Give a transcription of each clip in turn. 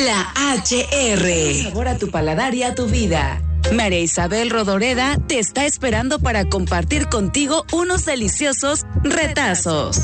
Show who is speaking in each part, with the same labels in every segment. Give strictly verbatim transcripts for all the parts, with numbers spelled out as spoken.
Speaker 1: La H R. Sabor a tu paladar y a tu vida. María Isabel Rodoreda te está esperando para compartir contigo unos deliciosos retazos.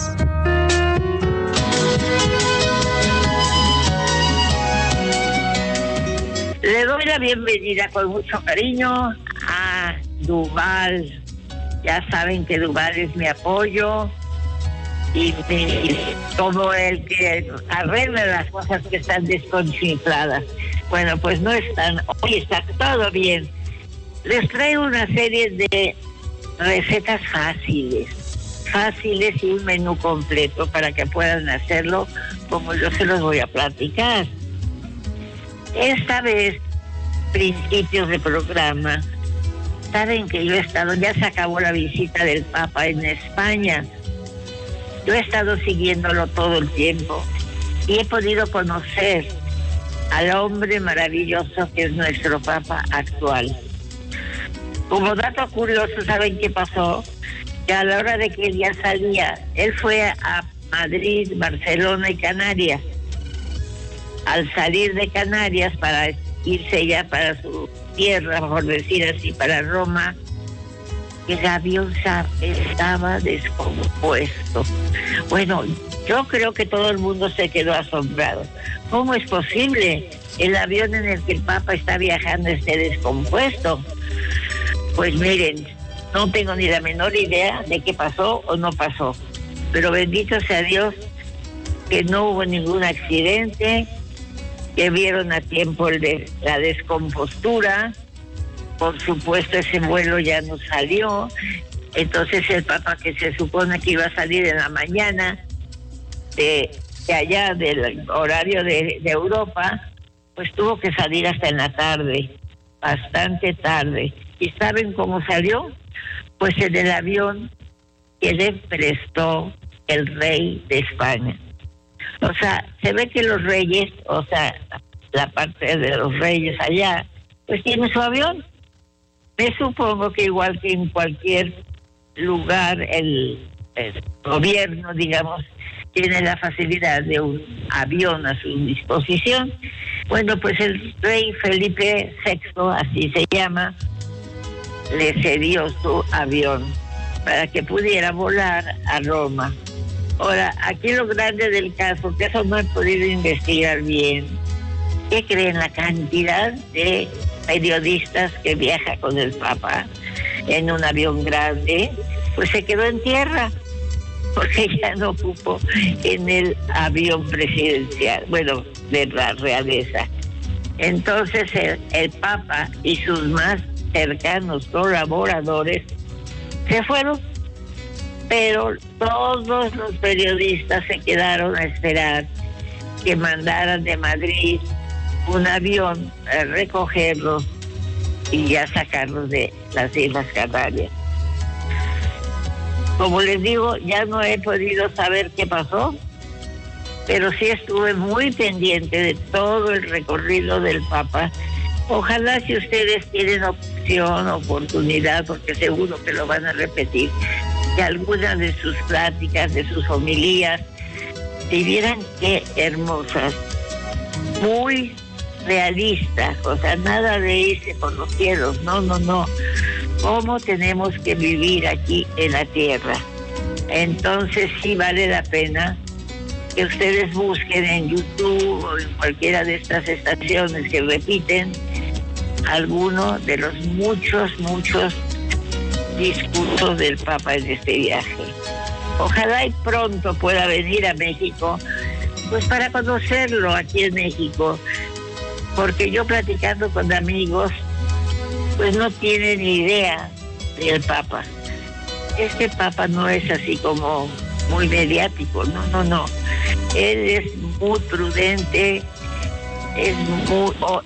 Speaker 2: Le doy la bienvenida con mucho cariño a Duval. Ya saben que Duval es mi apoyo y, y todo el que arregla las cosas que están desconchifladas. Bueno, pues no están, hoy está todo bien. Les traigo una serie de recetas fáciles, fáciles y un menú completo para que puedan hacerlo como yo se los voy a platicar. Esta vez, principios de programa, saben que yo he estado, ya se acabó la visita del Papa en España. Yo he estado siguiéndolo todo el tiempo y he podido conocer al hombre maravilloso que es nuestro Papa actual. Como dato curioso, ¿saben qué pasó? Que a la hora de que él ya salía, él fue a Madrid, Barcelona y Canarias. Al salir de Canarias para irse ya para su tierra, por decir así, para Roma, el avión estaba descompuesto. Bueno, yo creo que todo el mundo se quedó asombrado. ¿Cómo es posible el avión en el que el Papa está viajando esté descompuesto? Pues miren, no tengo ni la menor idea de qué pasó o no pasó. Pero bendito sea Dios que no hubo ningún accidente, que vieron a tiempo el de la descompostura. Por supuesto, ese vuelo ya no salió. Entonces el Papa, que se supone que iba a salir en la mañana de, de allá del horario de, de Europa, pues tuvo que salir hasta en la tarde, bastante tarde. ¿Y saben cómo salió? Pues en el avión que le prestó el rey de España. O sea, se ve que los reyes, o sea, la parte de los reyes allá, pues tiene su avión. Me supongo que igual que en cualquier lugar, el, el gobierno, digamos, tiene la facilidad de un avión a su disposición. Bueno, pues el rey Felipe sexto, así se llama, le cedió su avión para que pudiera volar a Roma. Ahora, aquí lo grande del caso, que eso no he podido investigar bien. ¿Qué creen? La cantidad de periodistas que viaja con el Papa en un avión grande, pues se quedó en tierra, porque ya no ocupó en el avión presidencial, bueno, de la realeza. Entonces el, el Papa y sus más cercanos colaboradores se fueron, pero todos los periodistas se quedaron a esperar que mandaran de Madrid un avión a recogerlos y ya sacarlos de las Islas Canarias. Como les digo, ya no he podido saber qué pasó, pero sí estuve muy pendiente de todo el recorrido del Papa. Ojalá, si ustedes tienen opción, oportunidad, porque seguro que lo van a repetir, que algunas de sus pláticas, de sus homilías, si vieran qué hermosas, muy realistas, o sea, nada de irse por los cielos, no, no, no. ¿Cómo tenemos que vivir aquí en la tierra? Entonces sí vale la pena que ustedes busquen en YouTube o en cualquiera de estas estaciones que repiten alguno de los muchos, muchos discursos del Papa en este viaje. Ojalá y pronto pueda venir a México, pues para conocerlo aquí en México, porque yo platicando con amigos, pues no tienen ni idea del Papa. Este Papa no es así como muy mediático, no, no, no. Él es muy prudente, es muy...